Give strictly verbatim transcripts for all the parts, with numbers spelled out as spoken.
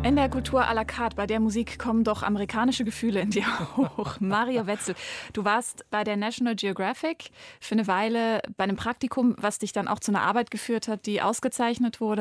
In der Kultur à la carte, bei der Musik kommen doch amerikanische Gefühle in dir hoch. Mario Wetzel, du warst bei der National Geographic für eine Weile bei einem Praktikum, was dich dann auch zu einer Arbeit geführt hat, die ausgezeichnet wurde.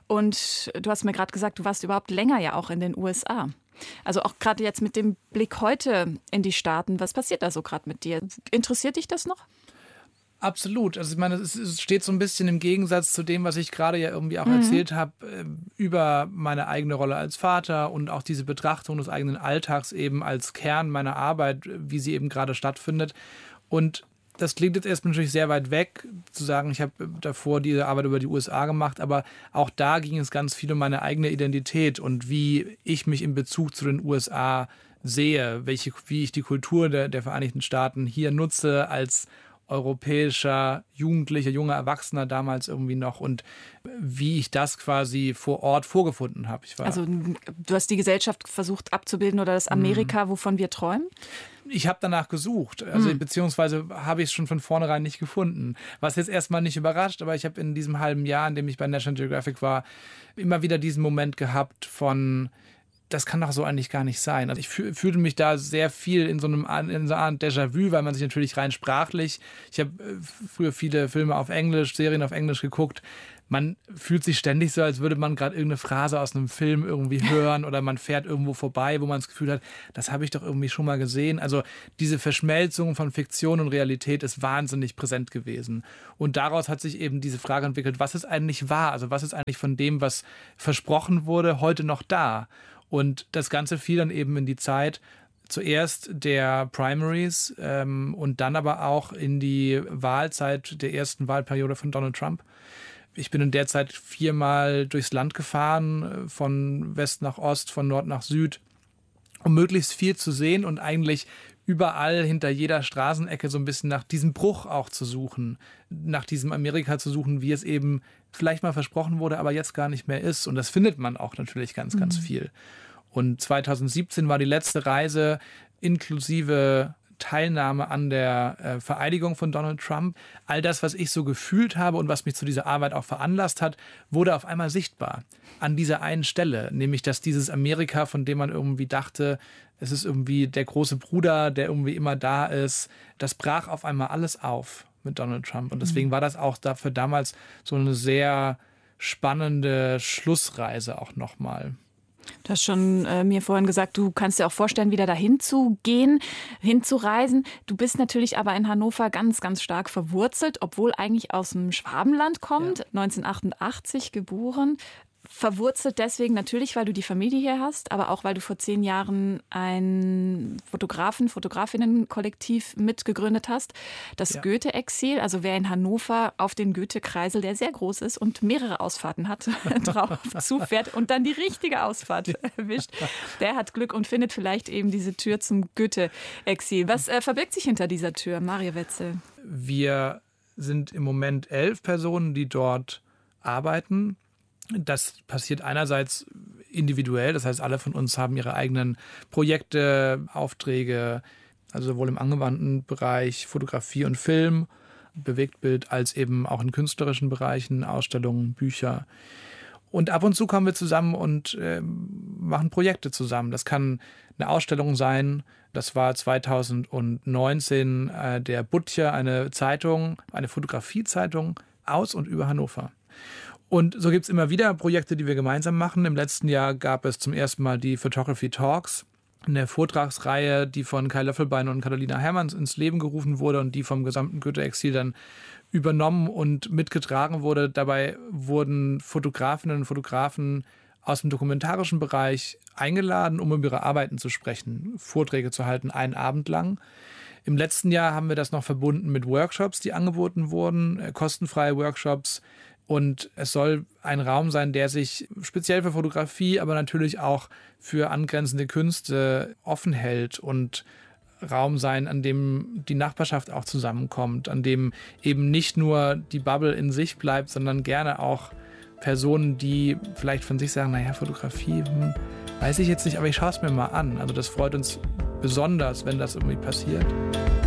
Und du hast mir gerade gesagt, du warst überhaupt länger ja auch in den U S A. Also auch gerade jetzt mit dem Blick heute in die Staaten. Was passiert da so gerade mit dir? Interessiert dich das noch? Absolut. Also ich meine, es steht so ein bisschen im Gegensatz zu dem, was ich gerade ja irgendwie auch Mhm. erzählt habe, äh, über meine eigene Rolle als Vater und auch diese Betrachtung des eigenen Alltags eben als Kern meiner Arbeit, wie sie eben gerade stattfindet. Und das klingt jetzt erstmal natürlich sehr weit weg, zu sagen, ich habe davor diese Arbeit über die U S A gemacht, aber auch da ging es ganz viel um meine eigene Identität und wie ich mich in Bezug zu den U S A sehe, welche, wie ich die Kultur der, der Vereinigten Staaten hier nutze als europäischer Jugendlicher, junger Erwachsener damals irgendwie noch und wie ich das quasi vor Ort vorgefunden habe. Ich war Also du hast die Gesellschaft versucht abzubilden oder das Amerika, wovon wir träumen? Ich habe danach gesucht, also Mhm. beziehungsweise habe ich es schon von vornherein nicht gefunden. Was jetzt erstmal nicht überrascht, aber ich habe in diesem halben Jahr, in dem ich bei National Geographic war, immer wieder diesen Moment gehabt von, das kann doch so eigentlich gar nicht sein. Also ich füh- fühlte mich da sehr viel in so einem Art- in so einer Art Déjà-vu, weil man sich natürlich rein sprachlich, ich habe äh, früher viele Filme auf Englisch, Serien auf Englisch geguckt, man fühlt sich ständig so, als würde man gerade irgendeine Phrase aus einem Film irgendwie hören oder man fährt irgendwo vorbei, wo man das Gefühl hat, das habe ich doch irgendwie schon mal gesehen. Also diese Verschmelzung von Fiktion und Realität ist wahnsinnig präsent gewesen. Und daraus hat sich eben diese Frage entwickelt, was ist eigentlich wahr? Also was ist eigentlich von dem, was versprochen wurde, heute noch da? Und das Ganze fiel dann eben in die Zeit zuerst der Primaries ähm, und dann aber auch in die Wahlzeit der ersten Wahlperiode von Donald Trump. Ich bin in der Zeit viermal durchs Land gefahren, von West nach Ost, von Nord nach Süd, um möglichst viel zu sehen und eigentlich überall hinter jeder Straßenecke so ein bisschen nach diesem Bruch auch zu suchen, nach diesem Amerika zu suchen, wie es eben vielleicht mal versprochen wurde, aber jetzt gar nicht mehr ist. Und das findet man auch natürlich ganz, ganz viel. Und zwanzig siebzehn war die letzte Reise inklusive Teilnahme an der äh, Vereidigung von Donald Trump. All das, was ich so gefühlt habe und was mich zu dieser Arbeit auch veranlasst hat, wurde auf einmal sichtbar. An dieser einen Stelle, nämlich, dass dieses Amerika, von dem man irgendwie dachte, es ist irgendwie der große Bruder, der irgendwie immer da ist, das brach auf einmal alles auf mit Donald Trump. Und deswegen war das auch dafür damals so eine sehr spannende Schlussreise auch nochmal. Du hast schon äh, mir vorhin gesagt, du kannst dir auch vorstellen, wieder dahin zu gehen, hinzureisen. Du bist natürlich aber in Hannover ganz, ganz stark verwurzelt, obwohl eigentlich aus dem Schwabenland kommt, ja. neunzehnhundertachtundachtzig geboren. Verwurzelt deswegen natürlich, weil du die Familie hier hast, aber auch, weil du vor zehn Jahren ein Fotografen-, Fotografinnen-Kollektiv mitgegründet hast. Das Ja. Goethe-Exil, also wer in Hannover auf den Goethe-Kreisel, der sehr groß ist und mehrere Ausfahrten hat, drauf zufährt und dann die richtige Ausfahrt erwischt, der hat Glück und findet vielleicht eben diese Tür zum Goethe-Exil. Was äh, verbirgt sich hinter dieser Tür, Mario Wetzel? Wir sind im Moment elf Personen, die dort arbeiten. Das passiert einerseits individuell, das heißt, alle von uns haben ihre eigenen Projekte, Aufträge, also sowohl im angewandten Bereich Fotografie und Film, Bewegtbild, als eben auch in künstlerischen Bereichen, Ausstellungen, Bücher. Und ab und zu kommen wir zusammen und äh, machen Projekte zusammen. Das kann eine Ausstellung sein. Das war zwanzig neunzehn äh, der Butcher, eine Zeitung, eine Fotografiezeitung aus und über Hannover. Und so gibt es immer wieder Projekte, die wir gemeinsam machen. Im letzten Jahr gab es zum ersten Mal die Photography Talks, eine Vortragsreihe, die von Kai Löffelbein und Katharina Hermanns ins Leben gerufen wurde und die vom gesamten Goethe-Exil dann übernommen und mitgetragen wurde. Dabei wurden Fotografinnen und Fotografen aus dem dokumentarischen Bereich eingeladen, um über ihre Arbeiten zu sprechen, Vorträge zu halten, einen Abend lang. Im letzten Jahr haben wir das noch verbunden mit Workshops, die angeboten wurden, kostenfreie Workshops. Und es soll ein Raum sein, der sich speziell für Fotografie, aber natürlich auch für angrenzende Künste offen hält und Raum sein, an dem die Nachbarschaft auch zusammenkommt, an dem eben nicht nur die Bubble in sich bleibt, sondern gerne auch Personen, die vielleicht von sich sagen, naja, Fotografie, hm, weiß ich jetzt nicht, aber ich schaue es mir mal an. Also das freut uns besonders, wenn das irgendwie passiert.